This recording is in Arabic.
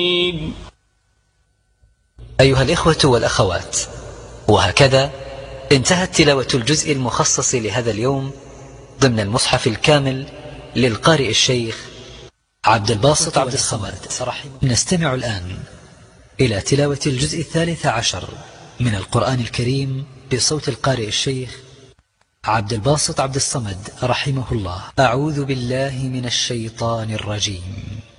أيها الإخوة والأخوات، وهكذا انتهت تلاوة الجزء المخصص لهذا اليوم ضمن المصحف الكامل للقارئ الشيخ عبد الباسط عبد الصمد. نستمع الآن إلى تلاوة الجزء 13 من القرآن الكريم بصوت القارئ الشيخ عبد الباسط عبد الصمد رحمه الله. أعوذ بالله من الشيطان الرجيم.